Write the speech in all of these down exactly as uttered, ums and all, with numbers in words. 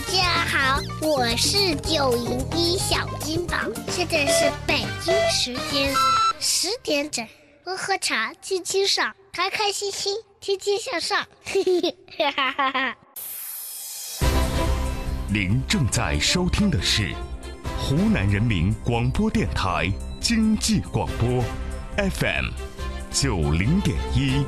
家好，我是九零一小金宝，现在是北京时间十点整，喝喝茶，轻轻赏，开开心心，天天向上。 您正在收听的是湖南人民广播电台经济广播 F M 九零点一。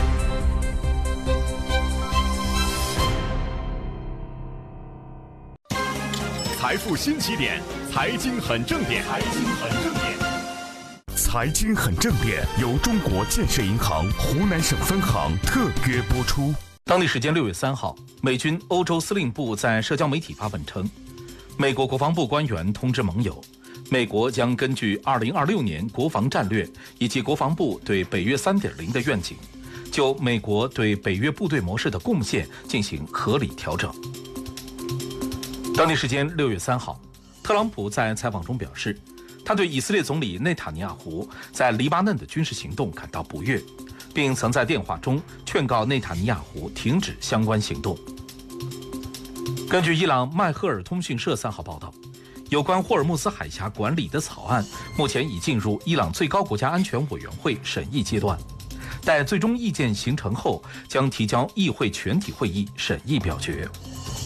财富新起点，财经很正点，财经很正点， 财经很正点由中国建设银行湖南省分行特约播出。 当地时间六月三号，美军欧洲司令部在社交媒体发文称，美国国防部官员通知盟友，美国将根据二零二六年国防战略以及国防部对北约 三点零 的愿景，就美国对北约部队模式的贡献进行合理调整。当地时间六月三号，特朗普在采访中表示，他对以色列总理内塔尼亚胡在黎巴嫩的军事行动感到不悦，并曾在电话中劝告内塔尼亚胡停止相关行动。根据伊朗麦赫尔通讯社三号报道，有关霍尔木兹海峡管理的草案目前已进入伊朗最高国家安全委员会审议阶段，待最终意见形成后，将提交议会全体会议审议表决。